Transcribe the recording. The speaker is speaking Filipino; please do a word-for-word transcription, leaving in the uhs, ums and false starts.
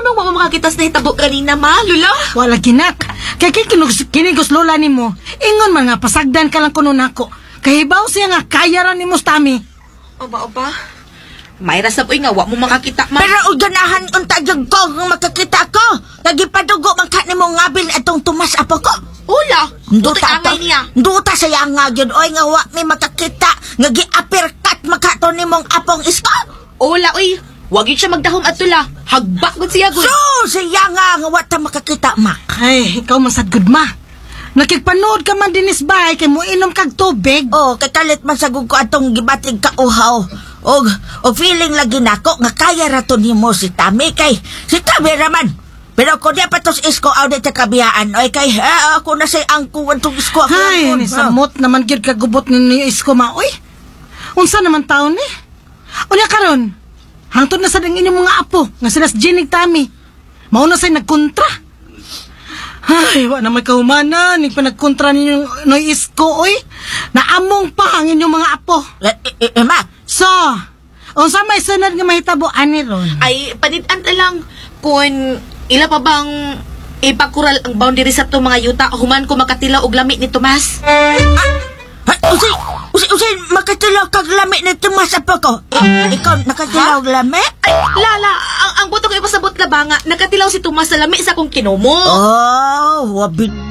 namang mga makakitas na hitabo kanina, ma, lula? Wala ginak. Kaya kinigos, kinigos lola ni mo. Ingon man nga, pasagdan ka lang kuno nako. Kahibaw siya nga, kaya ran ni mo stami. Oba, oba. Mayra sa nga, wa mo makakita, ma. Pero uganahan unta yung ko ang makakita ko. Nagipadugo man ka ni mo ngabil atong tumas apo ko. Ula, Nduta angay niya. Nduta saya nga yun. Oy nga wa may makakita. Nga gi-uppercut makato ni mong apong isko. Ula, uy. Wag yun siya magdahom at tula. Hagbak gud siya, gud. So, siya nga nga wa ta makakita, mak. Ay, ikaw man sad good ma. Nakikpanood ka man dinis bay, kay mo inom kag tubig. Oh, kakalit man sa ko atong gibatig ka uhaw. Og, og feeling lagi nako nga kaya rato nimo si Tami kay si Tami raman. Pero ko di patos isko aw di ta kabiyaan. Oy kay ha, ako na say angko antong isko ako. Ay, ni samot naman gyud kagubot ni isko ma. Oy. Unsa naman taon ni? Unya karon. Hangtod na sa ding inyong mga apo nga sila si Jenny Tami. Mao na say nagkontra. Ay, wa na may kahumana ning panagkontra ninyo no isko oy. Naamong pa ang inyong mga apo. Eh, eh, eh, ma. So, unsa may sunod nga mahitabo ani ron? Ay, panitan ta lang kung ila pa bang ipakural ang boundary sa to mga yuta human ko makatilaw og lami ni Tomas. Ah, usay, usay, usay, makatilaw kag lami ni Tomas apo ko. Eh, ikaw nakatilaw og lami? Ay, lala, ang, ang buto ko ipasabot la ba nga nakatilaw si Tomas sa lami sa kong kinomo. Oh, wabid